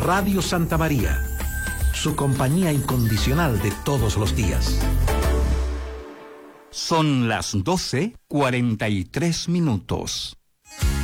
Radio Santa María, su compañía incondicional de todos los días. Son las 12:43.